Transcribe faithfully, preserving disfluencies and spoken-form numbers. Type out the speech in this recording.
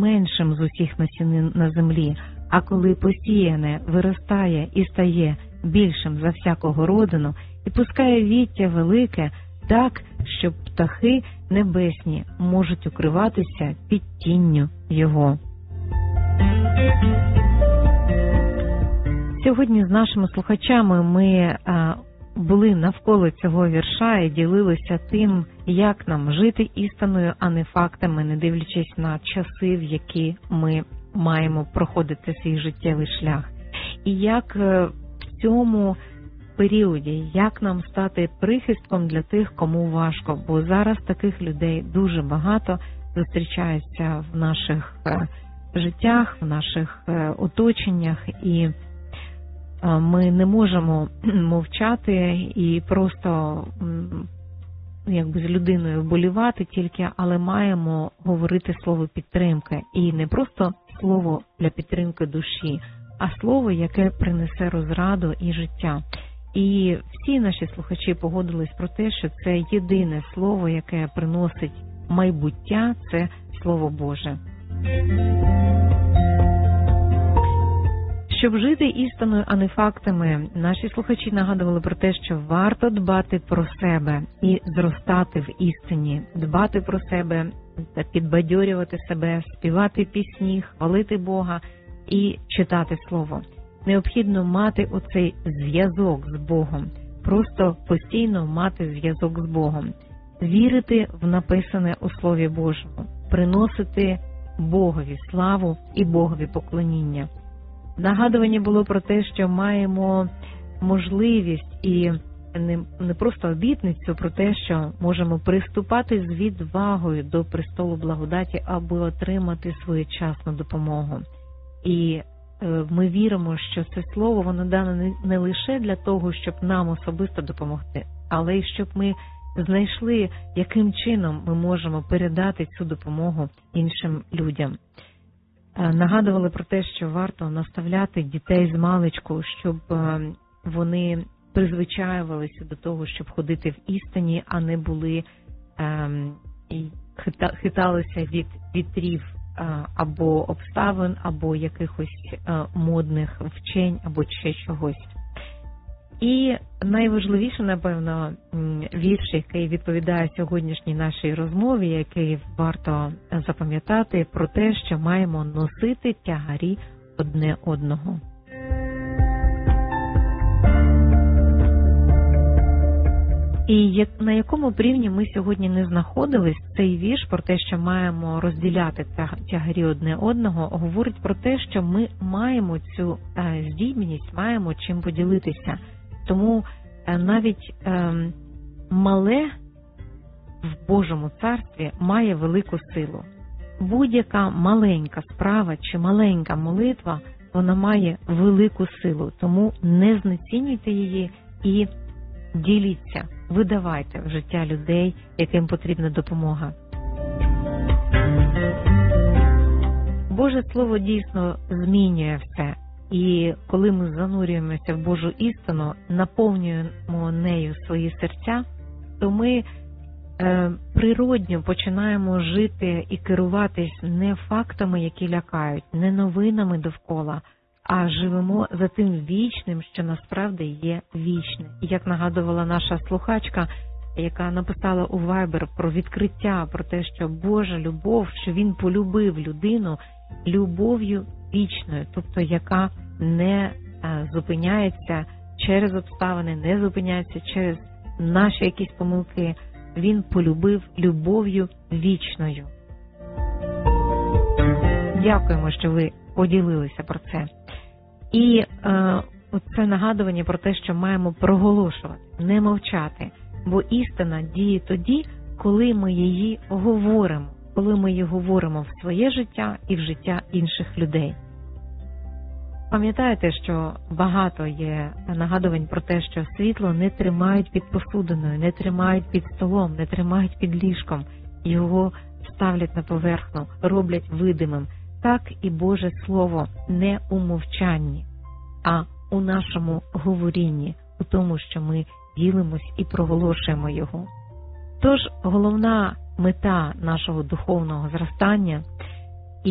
найменшим з усіх насінин на землі, а коли посіяне виростає і стає більшим за всякого родину, і пускає віття велике, так, що птахи небесні можуть укриватися під тінню його. Сьогодні з нашими слухачами ми а, були навколо цього вірша і ділилися тим, як нам жити істиною, а не фактами, не дивлячись на часи, в які ми маємо проходити свій життєвий шлях. І як в цьому періоді, як нам стати прихистком для тих, кому важко, бо зараз таких людей дуже багато зустрічаються в наших життях, в наших оточеннях, і ми не можемо мовчати і просто якби з людиною вболівати тільки, але маємо говорити слово підтримки. І не просто слово для підтримки душі, а слово, яке принесе розраду і життя. І всі наші слухачі погодились про те, що це єдине слово, яке приносить майбуття, це Слово Боже. Щоб жити істиною, а не фактами, наші слухачі нагадували про те, що варто дбати про себе і зростати в істині, дбати про себе, підбадьорювати себе, співати пісні, хвалити Бога і читати Слово. Необхідно мати оцей зв'язок з Богом, просто постійно мати зв'язок з Богом, вірити в написане у Слові Божому, приносити Богові славу і Богові поклоніння. Нагадування було про те, що маємо можливість і не, не просто обітницю про те, що можемо приступати з відвагою до престолу благодаті, аби отримати своєчасну допомогу. І е, ми віримо, що це слово, воно дане не, не лише для того, щоб нам особисто допомогти, але й щоб ми знайшли, яким чином ми можемо передати цю допомогу іншим людям. Нагадували про те, що варто наставляти дітей з маличку, щоб вони призвичаювалися до того, щоб ходити в істині, а не були і хиталися від вітрів або обставин, або якихось модних вчень, або ще чогось. І найважливіше, напевно, вірш, який відповідає сьогоднішній нашій розмові, який варто запам'ятати, про те, що маємо носити тягарі одне одного. І на якому б рівні ми сьогодні не знаходились, цей вірш про те, що маємо розділяти тягарі одне одного, говорить про те, що ми маємо цю здібність, маємо чим поділитися. Тому навіть е, мале в Божому царстві має велику силу. Будь-яка маленька справа чи маленька молитва, вона має велику силу. Тому не знецінюйте її і діліться, видавайте в життя людей, яким потрібна допомога. Боже Слово дійсно змінює все. І коли ми занурюємося в Божу істину, наповнюємо нею свої серця, то ми е, природньо починаємо жити і керуватись не фактами, які лякають, не новинами довкола, а живемо за тим вічним, що насправді є вічне. І як нагадувала наша слухачка, яка написала у Viber про відкриття, про те, що Божа любов, що Він полюбив людину любов'ю вічною, тобто яка не зупиняється через обставини, не зупиняється через наші якісь помилки. Він полюбив любов'ю вічною. Дякуємо, що ви поділилися про це. І е, це нагадування про те, що маємо проголошувати, не мовчати, бо істина діє тоді, коли ми її говоримо, коли ми її говоримо в своє життя і в життя інших людей. Пам'ятаєте, що багато є нагадувань про те, що світло не тримають під посудиною, не тримають під столом, не тримають під ліжком, його ставлять на поверхню, роблять видимим. Так і Боже Слово не у мовчанні, а у нашому говорінні, у тому, що ми ділимось і проголошуємо його. Тож головна мета нашого духовного зростання –